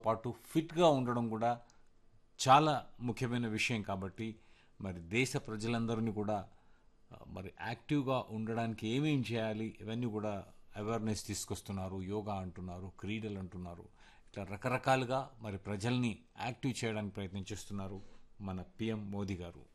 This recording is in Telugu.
పాటు ఫిట్గా ఉండడం కూడా చాలా ముఖ్యమైన విషయం. కాబట్టి మరి దేశ ప్రజలందరినీ కూడా మరి యాక్టివ్గా ఉండడానికి ఏమేం చేయాలి ఇవన్నీ కూడా అవేర్నెస్ తీసుకొస్తున్నారు. యోగా అంటున్నారు, క్రీడలు అంటున్నారు, ఇట్లా రకరకాలుగా మరి ప్రజల్ని యాక్టివ్ చేయడానికి ప్రయత్నం చేస్తున్నారు మన పిఎం మోదీ గారు.